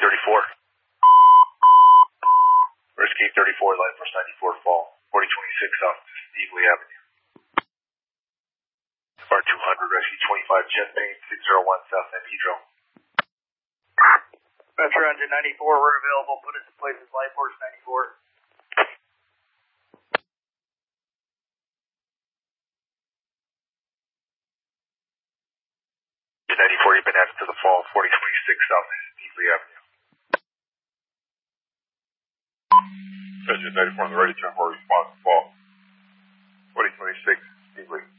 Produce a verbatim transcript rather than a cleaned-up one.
thirty-four. Rescue thirty-four, line force ninety-four, fall. forty twenty-six South Steveley Avenue. Bar two hundred, rescue twenty-five, jet plane six oh one South San Pedro. Metro engine ninety-four, we're available. Put us in place as life force ninety-four. ninety-four, you've been added to the fall, forty twenty-six South Steveley Avenue. Engine ninety-four on the ready, ten four response, fall. forty twenty-six, Steveley.